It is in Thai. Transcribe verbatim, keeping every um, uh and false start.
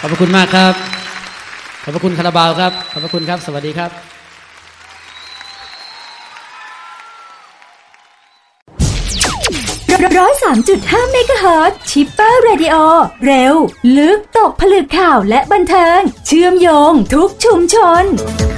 อบพระคุณมากครับขอบพระคุณคาราบาวครับขอบพระคุณครับสวัสดีครับร้อยสามจุดห้าเมกะเฮิรตซ์ชิปเปอร์เรดิโอเร็วลึกตกผลึกข่าวและบันเทิงเชื่อมโยงทุกชุมชน